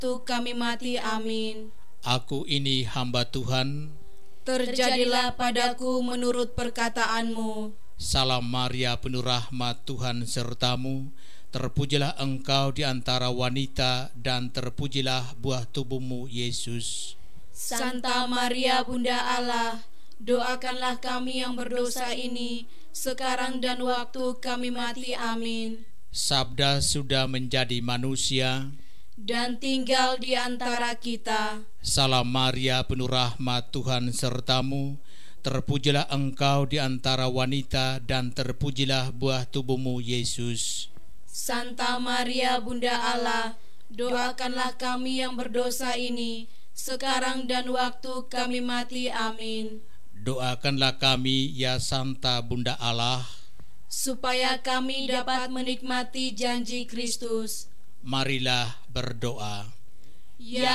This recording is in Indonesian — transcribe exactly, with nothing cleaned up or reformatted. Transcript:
waktu kami mati. Amin. Aku ini hamba Tuhan, Terjadilah padaku menurut perkataanmu. Salam Maria, penuh rahmat, Tuhan sertamu. Terpujilah engkau di antara wanita, dan terpujilah buah tubuhmu, Yesus. Santa Maria Bunda Allah, doakanlah kami yang berdosa ini, sekarang dan waktu kami mati. Amin. Sabda sudah menjadi manusia dan tinggal di antara kita. Salam Maria, penuh rahmat, Tuhan sertamu. Terpujilah engkau di antara wanita, dan terpujilah buah tubuhmu, Yesus. Santa Maria Bunda Allah, doakanlah kami yang berdosa ini, sekarang dan waktu kami mati. Amin. Doakanlah kami, ya Santa Bunda Allah, supaya kami dapat menikmati janji Kristus. Marilah berdoa.